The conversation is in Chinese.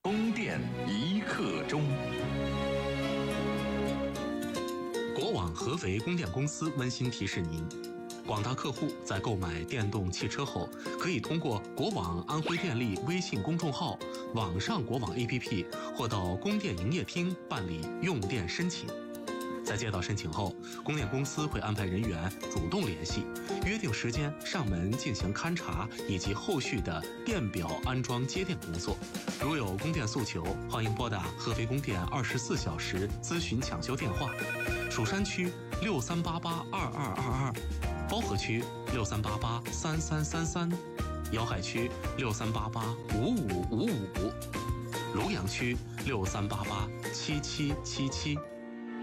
供电一刻钟。 国网合肥供电公司温馨提示您：广大客户在购买电动汽车后，可以通过国网安徽电力微信公众号、网上国网 APP 或到供电营业厅办理用电申请。在接到申请后，供电公司会安排人员主动联系，约定时间上门进行勘查以及后续的电表安装接电工作。如有供电诉求，欢迎拨打合肥供电24小时咨询抢修电话：蜀山区63882222，包河区63883333，瑶海区63885555，庐阳区63887777。